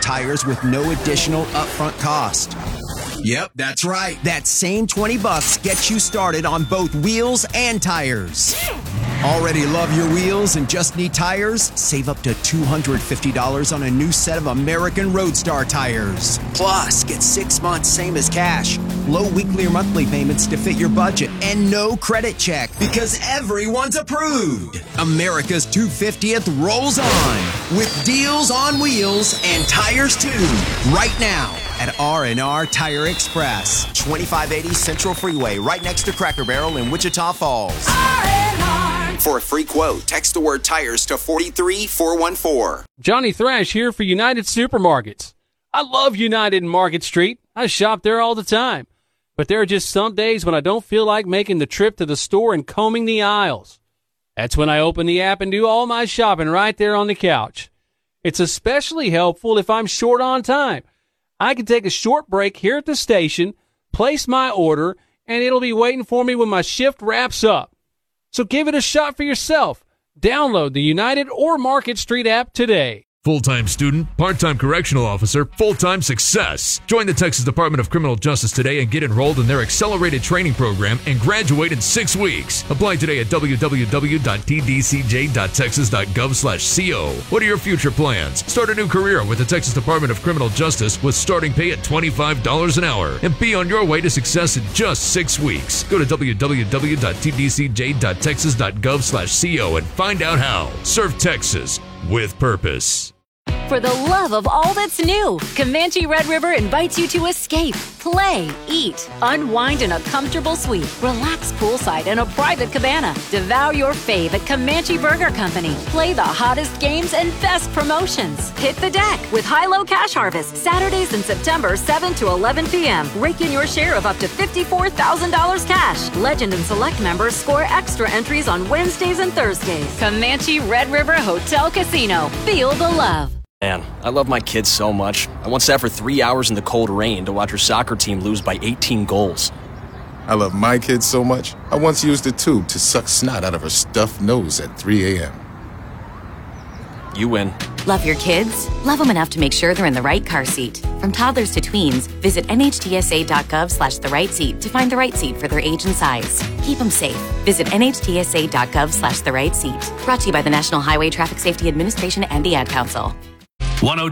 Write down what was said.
tires with no additional upfront cost. Yep, that's right. That same $20 gets you started on both wheels and tires. Already love your wheels and just need tires? Save up to $250 on a new set of American Roadstar tires. Plus, get 6 months same as cash, low weekly or monthly payments to fit your budget, and no credit check because everyone's approved. America's 250th rolls on with deals on wheels and tires too. Right now at R&R Tire Express, 2580 Central Freeway, right next to Cracker Barrel in Wichita Falls. R&R. For a free quote, text the word tires to 43414. Johnny Thrash here for United Supermarkets. I love United in Market Street. I shop there all the time. But there are just some days when I don't feel like making the trip to the store and combing the aisles. That's when I open the app and do all my shopping right there on the couch. It's especially helpful if I'm short on time. I can take a short break here at the station, place my order, and it'll be waiting for me when my shift wraps up. So give it a shot for yourself. Download the United or Market Street app today. Full-time student, part-time correctional officer, full-time success. Join the Texas Department of Criminal Justice today and get enrolled in their accelerated training program and graduate in 6 weeks. Apply today at www.tdcj.texas.gov/co. What are your future plans? Start a new career with the Texas Department of Criminal Justice with starting pay at $25 an hour and be on your way to success in just 6 weeks. Go to www.tdcj.texas.gov/co and find out how. Serve Texas with purpose. For the love of all that's new, Comanche Red River invites you to escape, play, eat, unwind in a comfortable suite, relax poolside in a private cabana, devour your fave at Comanche Burger Company, play the hottest games and best promotions. Hit the deck with High-Low Cash Harvest, Saturdays in September 7 to 11 p.m. Rake in your share of up to $54,000 cash. Legend and Select members score extra entries on Wednesdays and Thursdays. Comanche Red River Hotel Casino. Feel the love. Man, I love my kids so much. I once sat for 3 hours in the cold rain to watch her soccer team lose by 18 goals. I love my kids so much, I once used a tube to suck snot out of her stuffed nose at 3 a.m. You win. Love your kids? Love them enough to make sure they're in the right car seat. From toddlers to tweens, visit nhtsa.gov/the right seat to find the right seat for their age and size. Keep them safe. Visit nhtsa.gov/the right seat. Brought to you by the National Highway Traffic Safety Administration and the Ad Council.